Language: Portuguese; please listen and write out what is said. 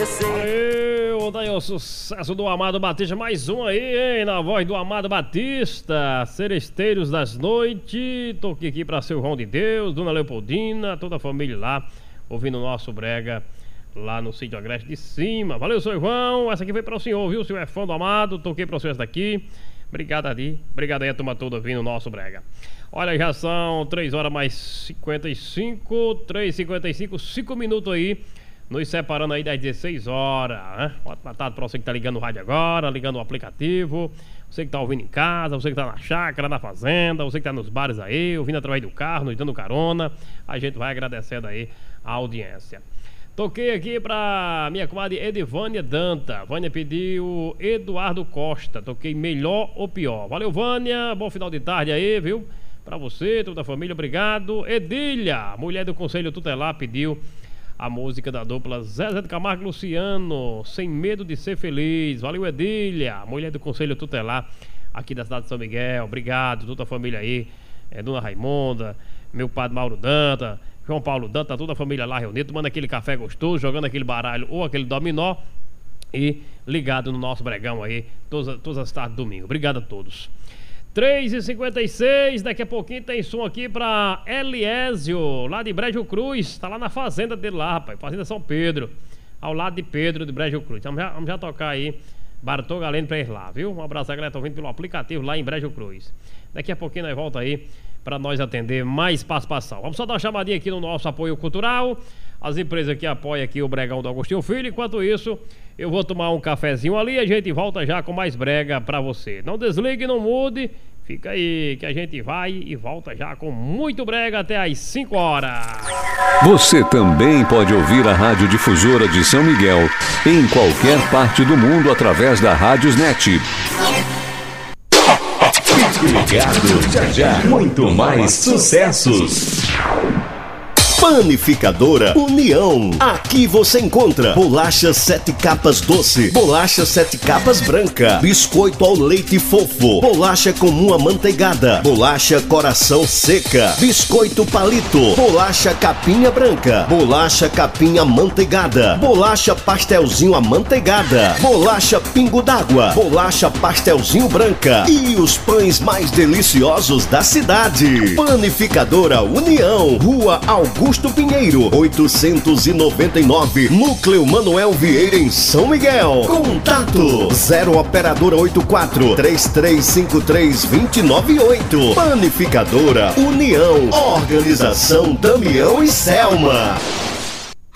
Valeu, daí o sucesso do Amado Batista, mais um aí, hein, na voz do Amado Batista, Seresteiros das Noites. Toquei aqui pra seu João de Deus, Dona Leopoldina, toda a família lá, ouvindo o nosso brega lá no sítio Agreste de Cima. Valeu, seu João, essa aqui foi para o senhor, viu? O senhor é fã do Amado, toquei pra você essa daqui. Obrigado aí a turma toda ouvindo o nosso brega. Olha, já são 3 horas mais 3h55, 5 minutos aí, nos separando aí das 16 horas, né? Boa tarde pra você que tá ligando o rádio agora, ligando o aplicativo, você que tá ouvindo em casa, você que tá na chácara, na fazenda, você que tá nos bares aí, ouvindo através do carro, nos dando carona, a gente vai agradecendo aí a audiência. Toquei aqui pra minha comadre Edivânia Danta. Vânia pediu Eduardo Costa. Toquei Melhor ou Pior. Valeu, Vânia. Bom final de tarde aí, viu? Pra você, toda a família, obrigado. Edilha, mulher do Conselho Tutelar, pediu a música da dupla Zezé de Camargo e Luciano, Sem Medo de Ser Feliz. Valeu, Edilha, mulher do Conselho Tutelar aqui da cidade de São Miguel. Obrigado, toda a família aí. Dona Raimonda, meu padre Mauro Danta, João Paulo Danta, toda a família lá reunida, tomando aquele café gostoso, jogando aquele baralho ou aquele dominó e ligado no nosso bregão aí, todas as tardes de domingo. Obrigado a todos. 3h56, daqui a pouquinho tem som aqui pra Eliésio, lá de Brejo Cruz, tá lá na fazenda dele lá, rapaz, Fazenda São Pedro, ao lado de Pedro de Brejo Cruz. Então vamos já tocar aí Bartô Galeno pra eles lá, viu? Um abraço a galera, tá ouvindo pelo aplicativo lá em Brejo Cruz. Daqui a pouquinho nós volta aí para nós atender mais participação. Vamos só dar uma chamadinha aqui no nosso apoio cultural, as empresas que apoiam aqui o Bregão do Agostinho Filho. Enquanto isso, eu vou tomar um cafezinho ali e a gente volta já com mais brega para você. Não desligue, não mude, fica aí que a gente vai e volta já com muito brega até às 5 horas. Você também pode ouvir a Rádio Difusora de São Miguel em qualquer parte do mundo através da Rádiosnet. Ligado, já, muito mais sucessos. Panificadora União. Aqui você encontra bolacha 7 capas doce, bolacha 7 capas branca, biscoito ao leite fofo, bolacha comum amanteigada, bolacha coração seca, biscoito palito, bolacha capinha branca, bolacha capinha amanteigada, bolacha pastelzinho amanteigada, bolacha pingo d'água, bolacha pastelzinho branca e os pães mais deliciosos da cidade. Panificadora União, Rua Augusto Pinheiro, 899, Núcleo Manuel Vieira, em São Miguel. Contato 0 operadora 84 3353 298. Panificadora União. Organização Damião e Selma.